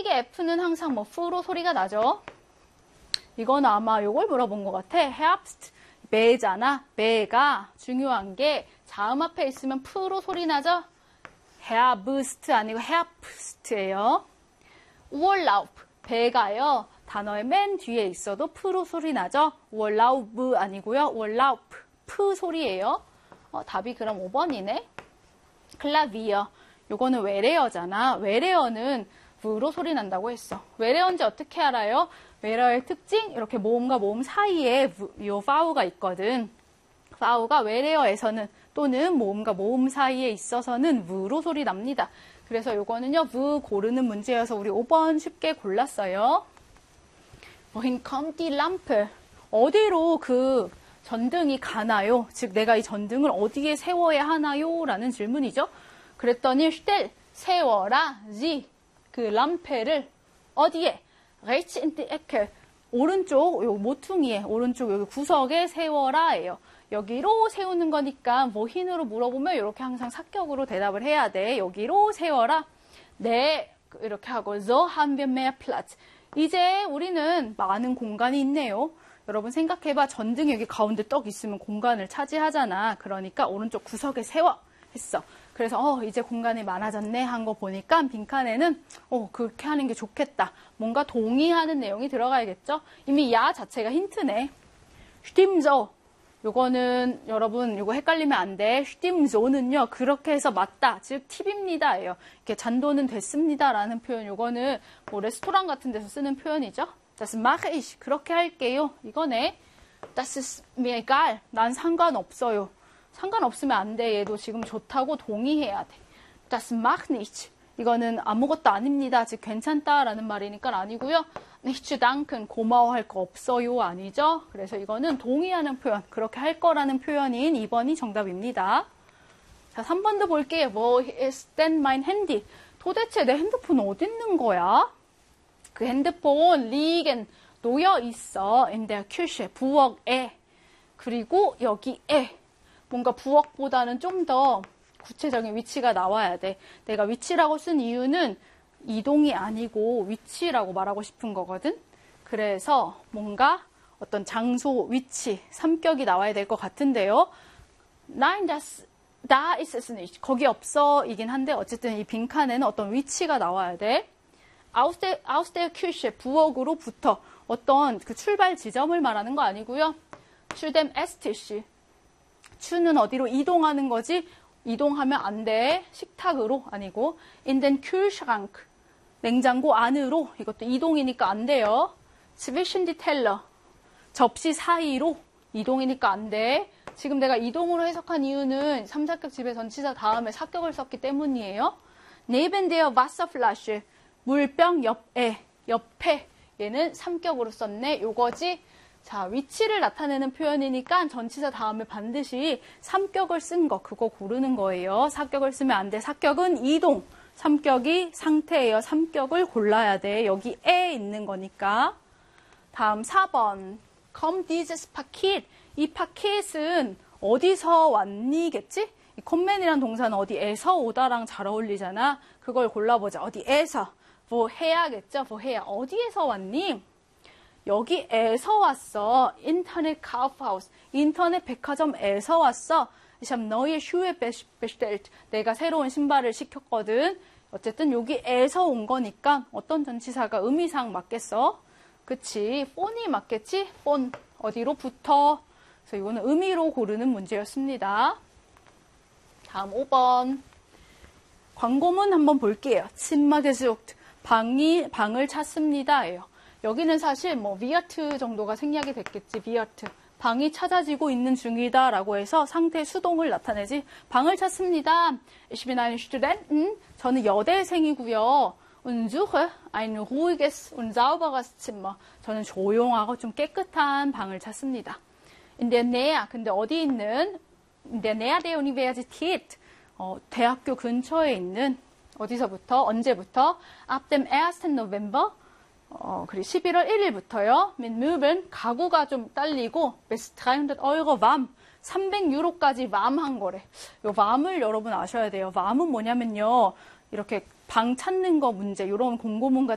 만약에 F는 항상 뭐 F로 소리가 나죠. 이건 아마 요걸 물어본 것 같아. Herbst, 매잖아. 매가 중요한 게 자음 앞에 있으면 F로 소리 나죠. Herbst 아니고 Herbst예요. Urlaub, 배가요. 단어의 맨 뒤에 있어도 F로 소리 나죠. Urlaub 아니고요. Urlaub, F 소리예요. 답이 그럼 5번이네. 클라비어, 요거는 외래어잖아. 외래어는 V로 소리 난다고 했어. 외래어인지 어떻게 알아요? 외래어의 특징, 이렇게 모음과 모음 사이에 요 파우가 있거든. 파우가 외래어에서는 또는 모음과 모음 사이에 있어서는 V로 소리 납니다. 그래서 요거는요, V 고르는 문제여서 우리 5번 쉽게 골랐어요. Wohin kommt die Lampe? 어디로 그 전등이 가나요? 즉 내가 이 전등을 어디에 세워야 하나요? 라는 질문이죠. 그랬더니 stell, 세워라, sie, 그 람페를 어디에? rechts in die Ecke, 오른쪽, 요 모퉁이에, 오른쪽 여기 구석에 세워라예요. 여기로 세우는 거니까 wohin으로 물어보면 이렇게 항상 사격으로 대답을 해야 돼. 여기로 세워라. 네, 이렇게 하고 so haben wir mehr Platz. 이제 우리는 많은 공간이 있네요. 여러분 생각해봐. 전등이 여기 가운데 떡 있으면 공간을 차지하잖아. 그러니까 오른쪽 구석에 세워 했어. 그래서 이제 공간이 많아졌네 한 거 보니까 빈칸에는 그렇게 하는 게 좋겠다. 뭔가 동의하는 내용이 들어가야겠죠. 이미 야 자체가 힌트네. stimmt so. 요거는 여러분 요거 헷갈리면 안 돼. stimmt so는요. 그렇게 해서 맞다. 즉 팁입니다. 예요. 이렇게 잔도는 됐습니다. 라는 표현. 요거는 뭐 레스토랑 같은 데서 쓰는 표현이죠. Das mache ich. 그렇게 할게요. 이거네. Das ist mir egal. 난 상관없어요. 상관없으면 안 돼. 얘도 지금 좋다고 동의해야 돼. Das macht nichts. 이거는 아무것도 아닙니다. 즉 괜찮다라는 말이니까 아니고요. nicht zu danken. 고마워할 거 없어요. 아니죠. 그래서 이거는 동의하는 표현. 그렇게 할 거라는 표현인 2번이 정답입니다. 자, 3번도 볼게요. Wo ist denn mein Handy? 도대체 내 핸드폰 어디 있는 거야? 그 핸드폰 liegen 놓여 있어. in der Küche. 부엌에. 그리고 여기에. 뭔가 부엌보다는 좀 더 구체적인 위치가 나와야 돼. 내가 위치라고 쓴 이유는 이동이 아니고 위치라고 말하고 싶은 거거든. 그래서 뭔가 어떤 장소, 위치, 삼격이 나와야 될 것 같은데요. Nein, da ist es nicht. 거기 없어 이긴 한데 어쨌든 이 빈칸에는 어떤 위치가 나와야 돼. Aus der Küche, 부엌으로부터 어떤 그 출발 지점을 말하는 거 아니고요. Zu dem Esstisch. 추는 어디로 이동하는 거지? 이동하면 안 돼. 식탁으로 아니고 in den Kühlschrank. 냉장고 안으로. 이것도 이동이니까 안 돼요. zwischen die Teller. 접시 사이로. 이동이니까 안 돼. 지금 내가 이동으로 해석한 이유는 3사격 집의 전치사 다음에 사격을 썼기 때문이에요. neben der Wasserflasche. 물병 옆에. 얘는 3격으로 썼네. 요거지. 자, 위치를 나타내는 표현이니까 전치사 다음에 반드시 3격을 쓴 거, 그거 고르는 거예요. 4격을 쓰면 안 돼. 4격은 이동, 3격이 상태예요. 3격을 골라야 돼. 여기에 있는 거니까. 다음 4번. Kommt dieses Paket. 이 파켓은 어디서 왔니겠지? 이 컴맨이란 동사는 어디에서 오다랑 잘 어울리잖아. 그걸 골라보자. 어디에서. woher겠죠? woher. 어디에서 왔니? 여기에서 왔어. 인터넷 카우프하우스. 인터넷 백화점에서 왔어. Ich habe neue Schuhe bestellt. 내가 새로운 신발을 시켰거든. 어쨌든 여기에서 온 거니까 어떤 전치사가 의미상 맞겠어? 그치. 폰이 맞겠지? 폰. 어디로부터? 그래서 이거는 의미로 고르는 문제였습니다. 다음 5번. 광고문 한번 볼게요. Zimmer gesucht. 방을 찾습니다예요. 여기는 사실 뭐 비어트 정도가 생략이 됐겠지. 비어트. 방이 찾아지고 있는 중이다라고 해서 상태 수동을 나타내지. 방을 찾습니다. Ich bin ein Student. 저는 여대생이고요. Und suche ein ruhiges und sauberes Zimmer. 저는 조용하고 좀 깨끗한 방을 찾습니다. In der Nähe. 근데 어디 있는? In der Nähe der Universität. 대학교 근처에 있는. 어디서부터? 언제부터? Ab dem 1. November. 그리고 11월 1일부터요. mit Möbeln, 가구가 좀 딸리고 bis 300 Euro warm, 300유로까지 warm한 거래. 요 warm을 여러분 아셔야 돼요. warm은 뭐냐면요. 이렇게 방 찾는 거 문제, 이런 공고문 같은